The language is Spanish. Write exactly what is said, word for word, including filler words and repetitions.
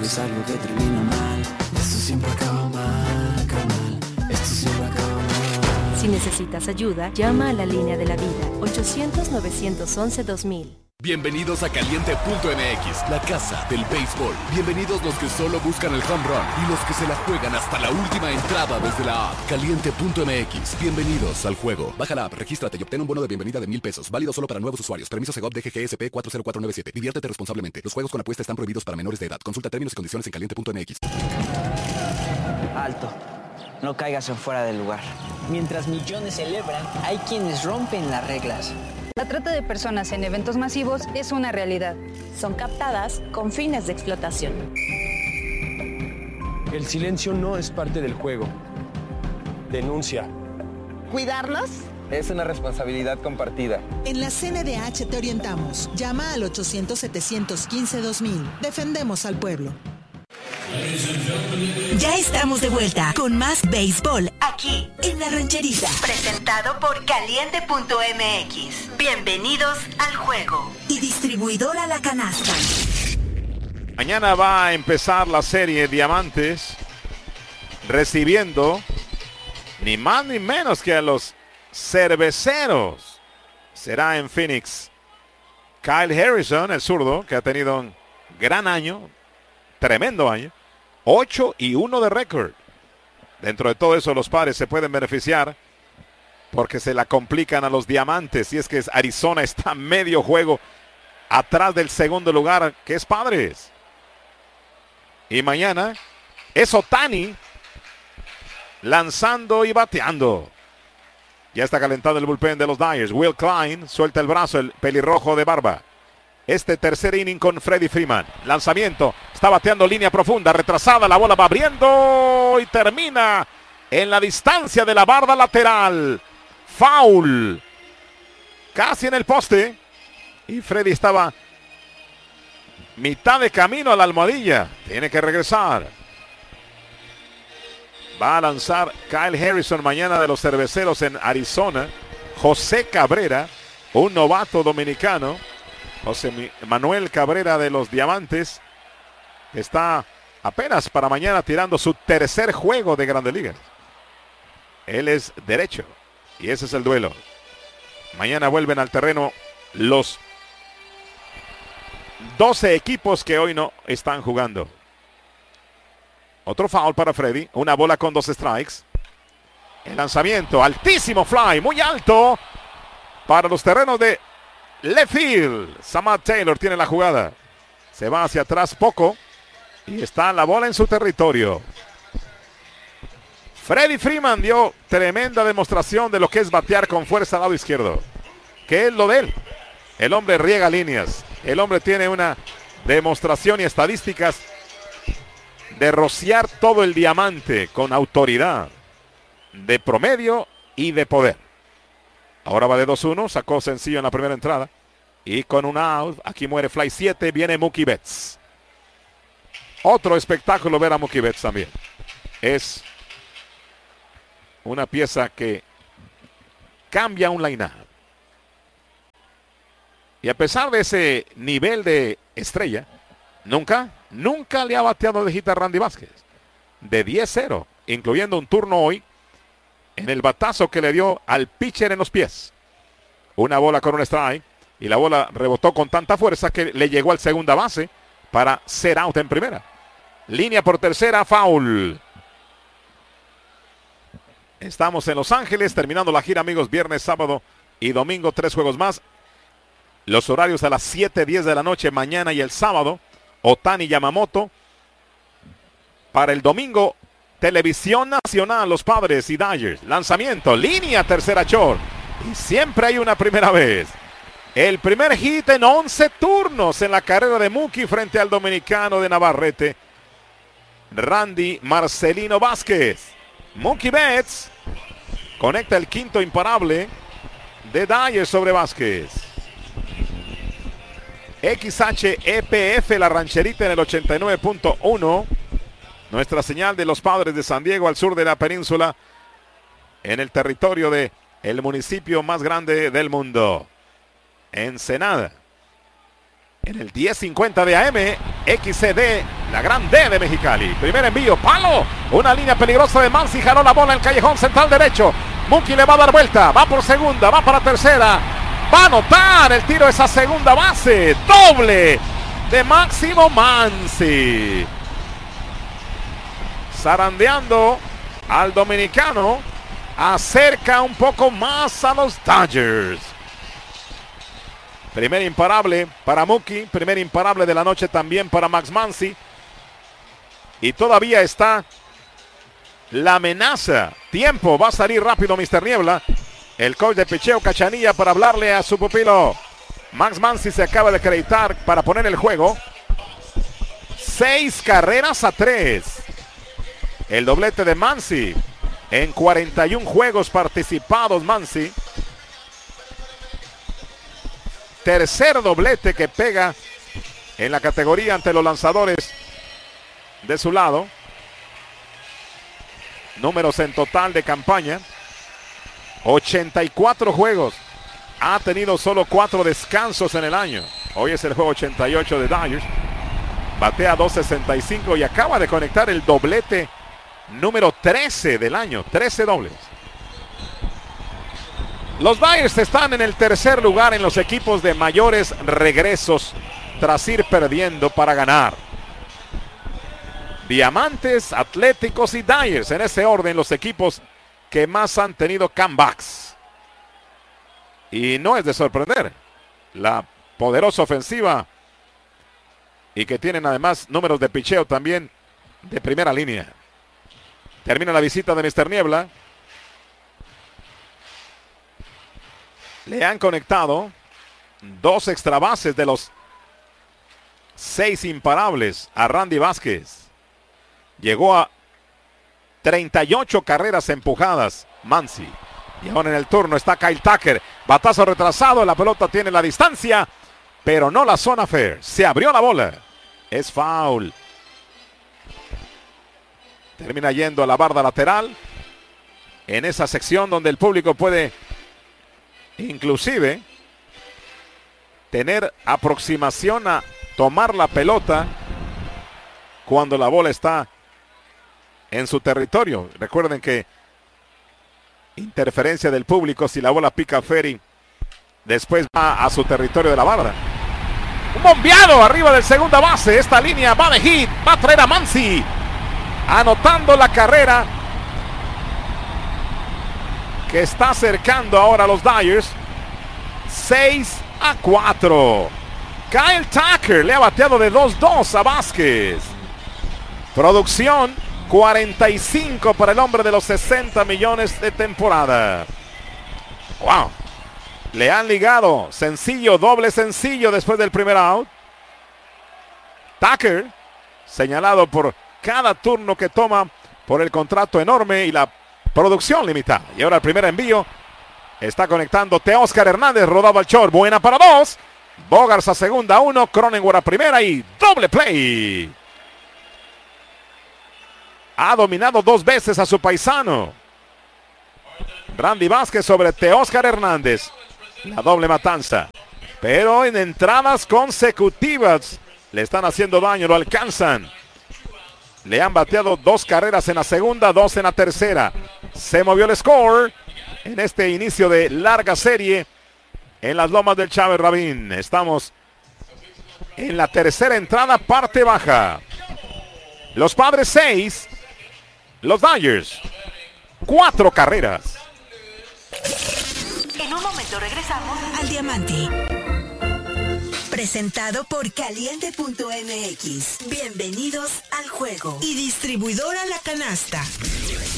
es algo que termina mal. Esto siempre acaba mal, carnal. Esto siempre acaba mal. Si necesitas ayuda, llama a la línea de la vida, ochocientos, novecientos once, dos mil. Bienvenidos a Caliente punto M X, la casa del béisbol. Bienvenidos los que solo buscan el home run y los que se la juegan hasta la última entrada desde la app. Caliente punto M X, bienvenidos al juego. Baja la app, regístrate y obtén un bono de bienvenida de mil pesos. Válido solo para nuevos usuarios. Permiso Segov D G G S P cuatro cero cuatro nueve siete. Diviértete responsablemente. Los juegos con apuesta están prohibidos para menores de edad. Consulta términos y condiciones en Caliente punto M X. Alto. No caigas en fuera del lugar. Mientras millones celebran, hay quienes rompen las reglas. La trata de personas en eventos masivos es una realidad. Son captadas con fines de explotación. El silencio no es parte del juego. Denuncia. ¿Cuidarlos? Es una responsabilidad compartida. En la C N D H te orientamos. Llama al ochocientos, setecientos quince, dos mil. Defendemos al pueblo. Ya estamos de vuelta con más béisbol aquí en La Rancherita. Presentado por Caliente punto M X. Bienvenidos al juego. Y distribuidora La Canasta. Mañana va a empezar la serie Diamantes recibiendo ni más ni menos que a los Cerveceros. Será en Phoenix. Kyle Harrison, el zurdo, que ha tenido un gran año, tremendo año, ocho y uno de récord. Dentro de todo eso los Padres se pueden beneficiar porque se la complican a los Diamantes. Y es que Arizona está medio juego atrás del segundo lugar, que es Padres. Y mañana es Ohtani lanzando y bateando. Ya está calentado el bullpen de los Dyers. Will Klein suelta el brazo, el pelirrojo de barba. Este tercer inning con Freddie Freeman. Lanzamiento. Está bateando línea profunda. Retrasada. La bola va abriendo. Y termina en la distancia de la barda lateral. Foul. Casi en el poste. Y Freddie estaba mitad de camino a la almohadilla. Tiene que regresar. Va a lanzar Kyle Harrison mañana de los Cerveceros en Arizona. José Cabrera, un novato dominicano. José Manuel Cabrera de los Diamantes está apenas para mañana tirando su tercer juego de Grandes Ligas. Él es derecho y ese es el duelo. Mañana vuelven al terreno los doce equipos que hoy no están jugando. Otro foul para Freddy, una bola con dos strikes. El lanzamiento, altísimo fly, muy alto para los terrenos de left field. Samad Taylor tiene la jugada. Se va hacia atrás poco. Y está la bola en su territorio. Freddie Freeman dio tremenda demostración de lo que es batear con fuerza al lado izquierdo. ¿Qué es lo de él? El hombre riega líneas. El hombre tiene una demostración y estadísticas de rociar todo el diamante con autoridad, de promedio y de poder. Ahora va de dos uno, sacó sencillo en la primera entrada. Y con un out, aquí muere fly siete, viene Mookie Betts. Otro espectáculo ver a Mookie Betts también. Es una pieza que cambia un line-up. Y a pesar de ese nivel de estrella, nunca, nunca le ha bateado de hit a Randy Vázquez. De diez cero, incluyendo un turno hoy en el batazo que le dio al pitcher en los pies. Una bola con un strike y la bola rebotó con tanta fuerza que le llegó al segunda base para ser out en primera. Línea por tercera, foul. Estamos en Los Ángeles terminando la gira, amigos, viernes, sábado y domingo, tres juegos más. Los horarios a las siete diez de la noche mañana y el sábado. Ohtani Yamamoto. Para el domingo, Televisión Nacional, los Padres y Dodgers. Lanzamiento, línea tercera short. Y siempre hay una primera vez. El primer hit en once turnos en la carrera de Mookie frente al dominicano de Navarrete, Randy Marcelino Vázquez. Mookie Betts conecta el quinto imparable de Dodgers sobre Vázquez. X H E P F La Rancherita en el ochenta y nueve punto uno. Nuestra señal de los Padres de San Diego al sur de la península, en el territorio de el municipio más grande del mundo, Ensenada. en el diez cincuenta de A M, X C D, la gran D de Mexicali. Primer envío, palo, una línea peligrosa de Mansi, jaló la bola en el callejón central derecho. Mookie le va a dar vuelta, va por segunda, va para tercera, va a anotar el tiro esa segunda base, doble de Máximo Mansi. Zarandeando al dominicano, acerca un poco más a los Dodgers. Primer imparable para Mookie, primer imparable de la noche también para Max Mansi. Y todavía está la amenaza. Tiempo, va a salir rápido mister Niebla. El coach de picheo Cachanilla para hablarle a su pupilo. Max Mansi se acaba de acreditar para poner el juego. Seis carreras a tres. El doblete de Mansi en cuarenta y un juegos participados. Mansi. Tercer doblete que pega en la categoría ante los lanzadores de su lado. Números en total de campaña. ochenta y cuatro juegos. Ha tenido solo cuatro descansos en el año. Hoy es el juego ochenta y ocho de Dodgers. Batea dos sesenta y cinco y acaba de conectar el doblete número trece del año. trece dobles. Los Dodgers están en el tercer lugar en los equipos de mayores regresos tras ir perdiendo para ganar. Diamantes, Atléticos y Dodgers, en ese orden los equipos que más han tenido comebacks. Y no es de sorprender, la poderosa ofensiva y que tienen además números de picheo también de primera línea. Termina la visita de mister Niebla. Le han conectado dos extra bases de los seis imparables a Randy Vázquez. Llegó a treinta y ocho carreras empujadas Mansi. Y ahora en el turno está Kyle Tucker. Batazo retrasado, la pelota tiene la distancia, pero no la zona fair. Se abrió la bola. Es foul. Termina yendo a la barda lateral. En esa sección donde el público puede inclusive tener aproximación a tomar la pelota cuando la bola está en su territorio. Recuerden que interferencia del público si la bola pica Ferry, después va a su territorio de la barra. Un bombeado arriba del segunda base. Esta línea va de hit, va a traer a Mansi, anotando la carrera que está acercando ahora a los Dodgers. seis a cuatro. Kyle Tucker le ha bateado de dos dos a Vázquez. Producción cuarenta y cinco para el hombre de los sesenta millones de temporada. Wow. Le han ligado sencillo, doble sencillo después del primer out. Tucker señalado por cada turno que toma por el contrato enorme y la producción limitada. Y ahora el primer envío está conectando Teóscar Hernández, rodado al short, buena para dos. Bogaerts a segunda, uno, Cronenworth a primera y doble play. Ha dominado dos veces a su paisano Randy Vázquez sobre Teóscar Hernández. La doble matanza. Pero en entradas consecutivas le están haciendo daño, lo alcanzan. Le han bateado dos carreras en la segunda, dos en la tercera. Se movió el score en este inicio de larga serie en las lomas del Chávez Rabín. Estamos en la tercera entrada, parte baja. Los Padres seis, los Dodgers cuatro carreras. En un momento regresamos al Diamante. Presentado por Caliente punto M X. Bienvenidos al juego. Y distribuidora La Canasta.